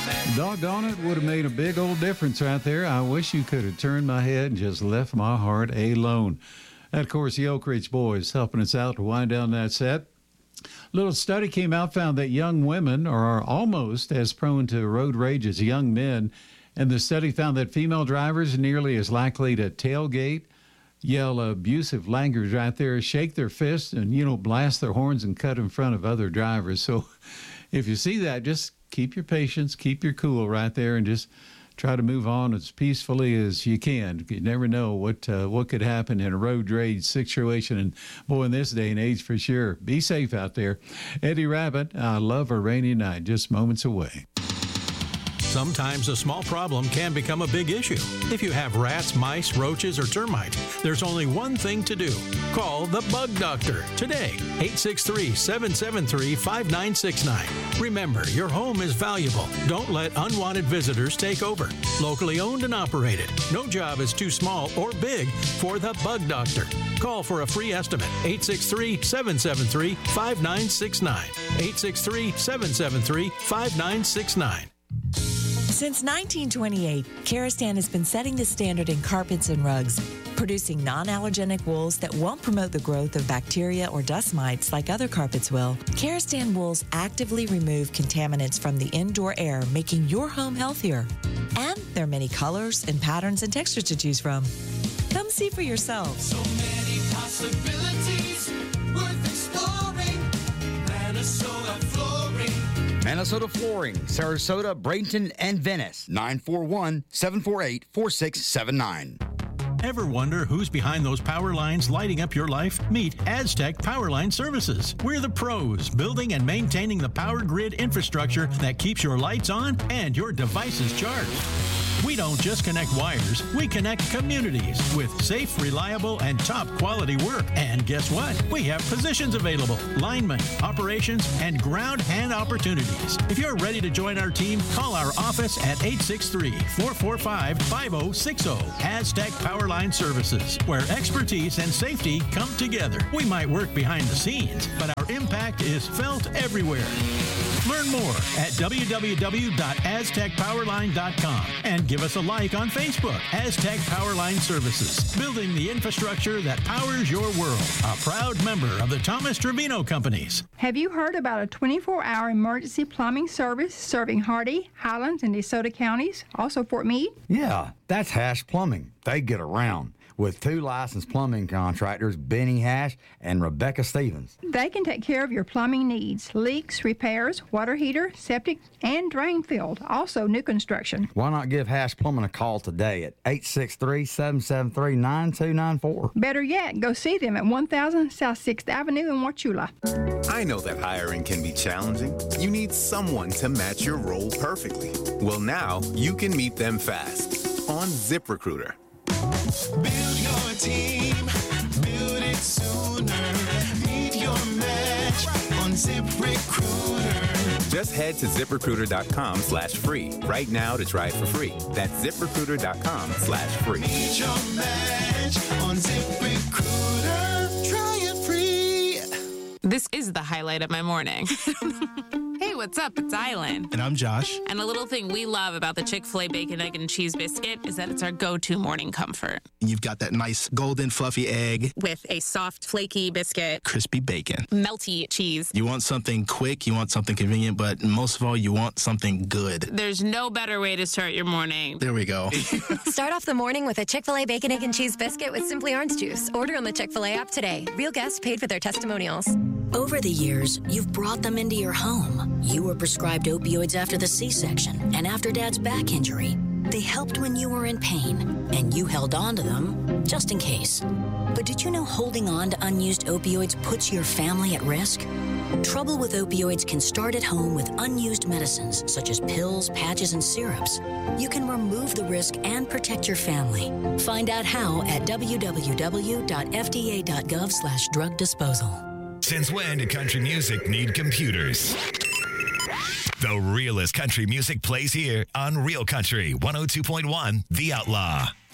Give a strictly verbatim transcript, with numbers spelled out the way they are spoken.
Doggone it, would have made a big old difference right there. I wish you could have turned my head and just left my heart alone. And, of course, the Oak Ridge Boys helping us out to wind down that set. A little study came out, found that young women are almost as prone to road rage as young men. And the study found that female drivers are nearly as likely to tailgate, yell abusive language right there, shake their fists, and, you know, blast their horns and cut in front of other drivers. So if you see that, just keep your patience, keep your cool right there, and just try to move on as peacefully as you can. You never know what uh, what could happen in a road rage situation. And, boy, in this day and age, for sure. Be safe out there. Eddie Rabbit, I love a rainy night, just moments away. Sometimes a small problem can become a big issue. If you have rats, mice, roaches, or termites, there's only one thing to do. Call the Bug Doctor today, eight six three, seven seven three, five nine six nine. Remember, your home is valuable. Don't let unwanted visitors take over. Locally owned and operated. No job is too small or big for the Bug Doctor. Call for a free estimate, eight six three, seven seven three, five nine six nine. eight six three, seven seven three, five nine six nine. Since nineteen twenty-eight, Karastan has been setting the standard in carpets and rugs, producing non-allergenic wools that won't promote the growth of bacteria or dust mites like other carpets will. Karastan wools actively remove contaminants from the indoor air, making your home healthier. And there are many colors and patterns and textures to choose from. Come see for yourself. So many possibilities worth exploring. Minnesota Flooring. Minnesota Flooring, Sarasota, Bradenton, and Venice. nine four one, seven four eight, four six seven nine. Ever wonder who's behind those power lines lighting up your life? Meet Aztec Powerline Services. We're the pros, building and maintaining the power grid infrastructure that keeps your lights on and your devices charged. We don't just connect wires, we connect communities with safe, reliable, and top quality work. And guess what? We have positions available, linemen, operations, and ground hand opportunities. If you're ready to join our team, call our office at eight six three, four four five, five oh six oh. Aztec Powerline Services, where expertise and safety come together. We might work behind the scenes, but our impact is felt everywhere. Learn more at w w w dot aztec powerline dot com and give us a like on Facebook. Aztec Powerline Services, building the infrastructure that powers your world. A proud member of the Thomas Trevino Companies. Have you heard about a twenty-four hour emergency plumbing service serving Hardy, Highlands, and DeSoto counties, also Fort Meade? Yeah, that's Hash Plumbing. They get around. With two licensed plumbing contractors, Benny Hash and Rebecca Stevens. They can take care of your plumbing needs, leaks, repairs, water heater, septic, and drain field, also new construction. Why not give Hash Plumbing a call today at eight six three, seven seven three, nine two nine four? Better yet, go see them at one thousand South sixth Avenue in Wauchula. I know that hiring can be challenging. You need someone to match your role perfectly. Well, now you can meet them fast on ZipRecruiter. Build your team, build it sooner. Meet your match on ZipRecruiter. Just head to ZipRecruiter.com slash free right now to try it for free. That's ZipRecruiter.com slash free. Meet your match on ZipRecruiter. Try it free. This is the highlight of my morning. Hey, what's up? It's Island. And I'm Josh. And a little thing we love about the Chick-fil-A Bacon, Egg, and Cheese Biscuit is that it's our go-to morning comfort. You've got that nice golden fluffy egg. With a soft, flaky biscuit. Crispy bacon. Melty cheese. You want something quick, you want something convenient, but most of all, you want something good. There's no better way to start your morning. There we go. Start off the morning with a Chick-fil-A Bacon, Egg, and Cheese Biscuit with Simply Orange Juice. Order on the Chick-fil-A app today. Real guests paid for their testimonials. Over the years, you've brought them into your home. You were prescribed opioids after the C-section and after Dad's back injury. They helped when you were in pain, and you held on to them just in case. But did you know holding on to unused opioids puts your family at risk? Trouble with opioids can start at home with unused medicines, such as pills, patches, and syrups. You can remove the risk and protect your family. Find out how at w w w dot f d a dot gov slash drug disposal. Since when did country music need computers? The realest country music plays here on Real Country one oh two point one The Outlaw.